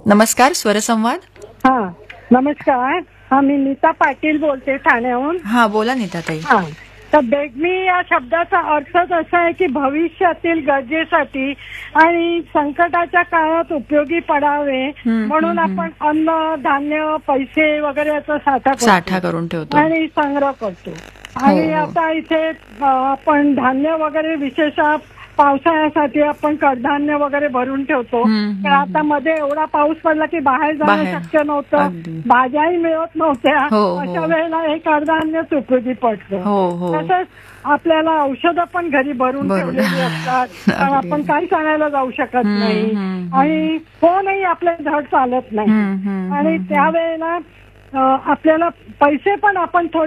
नमस्कार, स्वरसंवाद. हा नमस्कार. हा मी नीता पाटील बोलते ठाण्याहून. हा बोला नीताताई. हा तर बेगमी या शब्दाचा अर्थच असा आहे की भविष्यातील गरजेसाठी आणि संकटाच्या काळात उपयोगी पडावे म्हणून आपण अन्न धान्य पैसे वगैरे याचा साठा करून ठेवतो आणि संग्रह करतो. आणि आता इथे आपण धान्य वगैरे विशेषतः पावसाळ्यासाठी आपण कडधान्य वगैरे भरून ठेवतो. तर आता मध्ये एवढा पाऊस पडला की बाहेर जाणं शक्य नव्हतं, भाज्याही मिळत नव्हत्या. अशा वेळेला हे कडधान्यच उपयोगी पडतं. तसंच आपल्याला औषधं पण घरी भरून ठेवलेली असतात, कारण आपण काहीच आणायला जाऊ शकत नाही आणि फोनही आपले धड चालत नाही. आणि त्यावेळेला आपल्याला पैसे पण आपण थोडे